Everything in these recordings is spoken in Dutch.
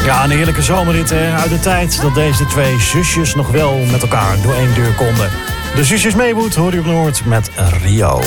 Ja, een heerlijke zomerrit uit de tijd dat deze twee zusjes nog wel met elkaar door één deur konden. De zusjes Maywood hoor je op Noord met Rio.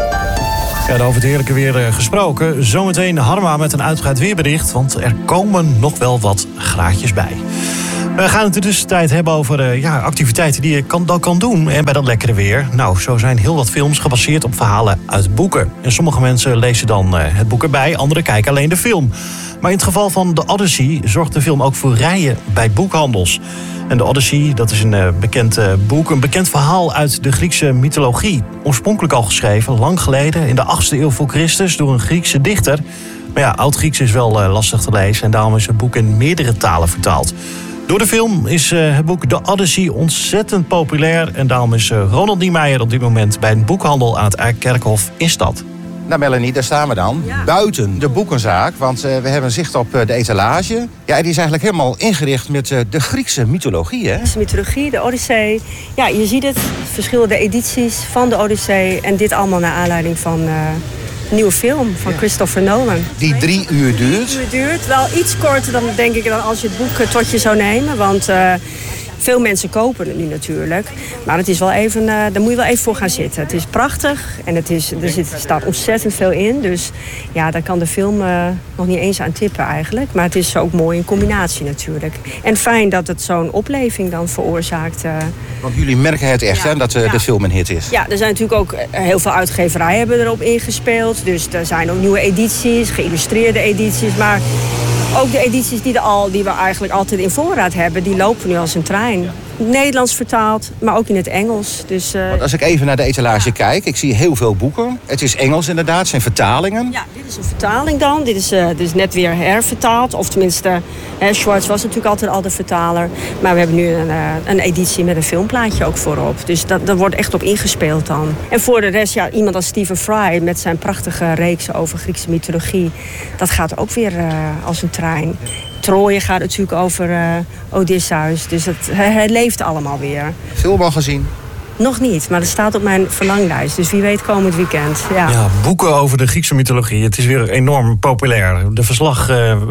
Ja, over het heerlijke weer gesproken. Zometeen Harma met een uitgebreid weerbericht, want er komen nog wel wat graadjes bij. We gaan het de tussentijd hebben over activiteiten die je kan doen en bij dat lekkere weer. Nou, zo zijn heel wat films gebaseerd op verhalen uit boeken. En sommige mensen lezen dan het boek erbij, anderen kijken alleen de film. Maar in het geval van The Odyssey zorgt de film ook voor rijen bij boekhandels. En The Odyssey, dat is een bekend boek, een bekend verhaal uit de Griekse mythologie. Oorspronkelijk al geschreven, lang geleden, in de 8e eeuw voor Christus, door een Griekse dichter. Maar ja, Oud-Grieks is wel lastig te lezen en daarom is het boek in meerdere talen vertaald. Door de film is het boek The Odyssey ontzettend populair. En daarom is Ronald Niemeyer op dit moment bij een boekhandel aan het Kerkhof in Stad. Nou Melanie, daar staan we dan. Ja. Buiten de boekenzaak, want we hebben zicht op de etalage. Ja, die is eigenlijk helemaal ingericht met de Griekse mythologie, hè? De mythologie, de Odyssee. Ja, je ziet het, verschillende edities van de Odyssee. En dit allemaal naar aanleiding van een nieuwe film van Christopher Nolan. Die 3 uur duurt. 3 uur duurt. Wel iets korter dan, denk ik, dan als je het boek tot je zou nemen. Want veel mensen kopen het nu natuurlijk. Maar het is wel even, daar moet je wel even voor gaan zitten. Het is prachtig en er staat ontzettend veel in. Dus ja, daar kan de film nog niet eens aan tippen eigenlijk. Maar het is ook mooi in combinatie natuurlijk. En fijn dat het zo'n opleving dan veroorzaakt. Want jullie merken het echt, hè, dat de film een hit is. Ja, er zijn natuurlijk ook heel veel uitgeverijen hebben erop ingespeeld. Dus er zijn ook nieuwe edities, geïllustreerde edities. Maar ook de edities die we eigenlijk altijd in voorraad hebben, die lopen nu als een trein. Nederlands vertaald, maar ook in het Engels. Dus, want als ik even naar de etalage kijk, ik zie heel veel boeken. Het is Engels inderdaad, het zijn vertalingen. Ja, dit is een vertaling dan. Dit is net weer hervertaald. Of tenminste, Schwartz was natuurlijk altijd al de vertaler. Maar we hebben nu een editie met een filmplaatje ook voorop. Dus daar wordt echt op ingespeeld dan. En voor de rest, ja, iemand als Stephen Fry met zijn prachtige reeks over Griekse mythologie. Dat gaat ook weer als een trein. Troje gaat natuurlijk over Odysseus. Dus het leeft allemaal weer. Film al gezien? Nog niet, maar het staat op mijn verlanglijst. Dus wie weet komend weekend. Ja, boeken over de Griekse mythologie. Het is weer enorm populair. Het verslag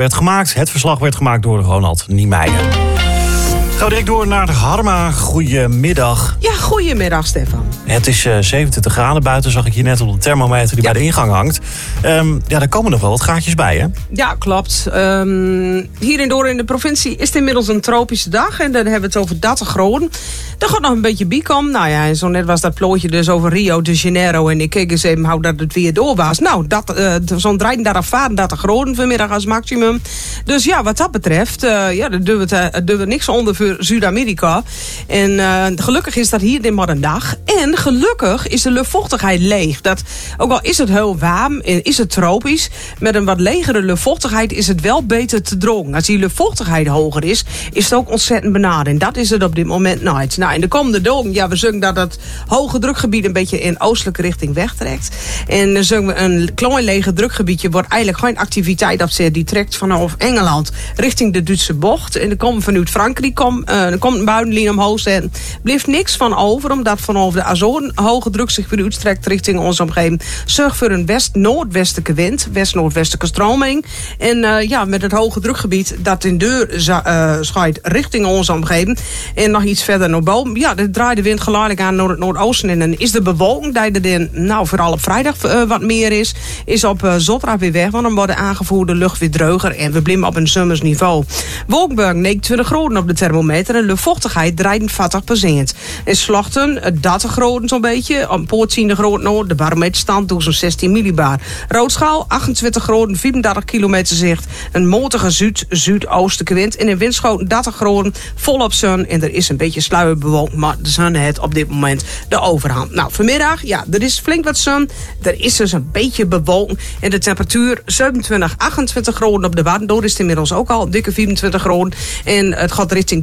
werd gemaakt door Ronald Niemeyer. Gaan we direct door naar de Harma. Goedemiddag. Ja, goedemiddag Stefan. Het is 27 graden buiten, zag ik hier net op de thermometer die bij de ingang hangt. Daar komen nog wel wat gaatjes bij, hè? Ja, klopt. Hier en door in de provincie is het inmiddels een tropische dag. En dan hebben we het over 30 graden. Er gaat nog een beetje biekom. Nou ja, en zo net was dat plootje dus over Rio de Janeiro. En ik keek eens even hoe dat het weer door was. Nou, zo'n 30 graden vanmiddag als maximum. Dus ja, wat dat betreft, daar doen we niks onder voor Zuid-Amerika. En gelukkig is dat hier maar een dag. En gelukkig is de luchtvochtigheid leeg. Dat, ook al is het heel warm en is het tropisch, met een wat legere luchtvochtigheid is het wel beter te drogen. Als die luchtvochtigheid hoger is het ook ontzettend benauwd. En dat is het op dit moment nooit. Nou, in de komende dagen, we zeggen dat het hoge drukgebied een beetje in oostelijke richting wegtrekt. En dan zeggen we een klein lege drukgebiedje wordt eigenlijk geen activiteit opzet. Die trekt vanaf Engeland richting de Duitse bocht. En dan komen vanuit Frankrijk komt een buitenlijn omhoog zetten. Blijft niks van over, omdat vanaf de Azoren hoge druk zich weer uitstrekt richting onze omgeving. Zorg voor een west-noordwestelijke wind, west-noordwestelijke stroming. En met het hoge drukgebied dat in deur schuift richting onze omgeving. En nog iets verder naar boven. Ja, dan draait de wind geleidelijk aan naar het noordoosten. En dan is de bewolking die er vooral op vrijdag wat meer is op zondag weer weg. Want dan wordt de aangevoerde lucht weer droger. En we blijven op een zomersniveau. Wolkenberg 29 graden op de thermometer. En luchtvochtigheid draait 40%. In Slochten 30 graden zo'n beetje. Op Poortziende graden noord. De barometerstand doet zo'n 16 millibar. Roodschaal 28 graden, 34 kilometer zicht. Een motige zuidoostelijke wind. En in Winschoten 30 graden, volop zon. En er is een beetje sluierbewolking. Maar de zon heeft op dit moment de overhand. Nou, vanmiddag, er is flink wat zon. Er is dus een beetje bewolking. En de temperatuur 27, 28 graden op de Wadden. Door is het inmiddels ook al dikke 24 graden. En het gaat richting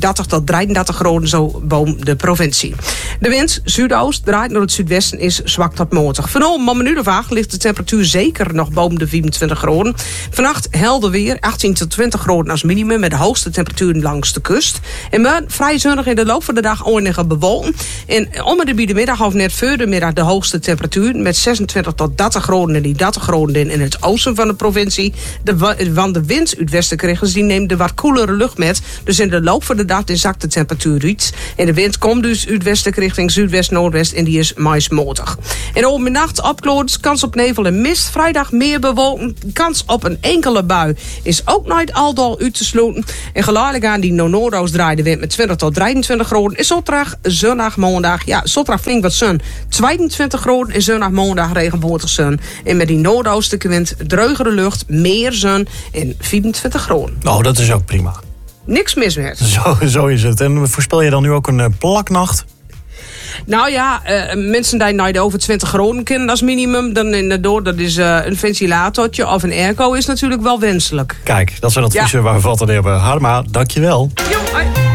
30 tot 33 graden zo boven de provincie. De wind zuidoost draait naar het zuidwesten is zwak tot matig. Vanavond om een minuut of 8 ligt de temperatuur zeker nog boven de 24 graden. Vannacht helder weer, 18 tot 20 graden als minimum met de hoogste temperaturen langs de kust. En morgen vrij zonnig in de loop van de dag enige bewolken. En om de middag of net voor de middag de hoogste temperatuur met 26 tot 30 graden en die 30 graden in het oosten van de provincie. Want de wind uit westen krijgen, die neemt de wat koelere lucht met. Dus in de loop van de dag zakt de temperatuur iets. En de wind komt dus uit westen richting zuidwest-noordwest en die is maismotig. En om de nacht opklaart, kans op nevel en mist. Vrijdag meer bewolken, kans op een enkele bui is ook nooit al uit te sluiten. En geleidelijk aan die noordoost draait de wind met 20 tot 23 graden. En zondag, maandag, zondag flink wat zon. 22 graden en zondag, maandag regenboortig zon. En met die noordoostelijke wind dreugere lucht, meer zon en 24 graden. Oh, dat is ook prima. Niks mis met. Zo is het. En voorspel je dan nu ook een plaknacht? Nou ja, mensen die naar de over 20 graden kennen als minimum, dan inderdaad, dat is een ventilatortje of een airco is natuurlijk wel wenselijk. Kijk, dat zijn adviezen waar we wat aan hebben. Harma, dankjewel. Jo.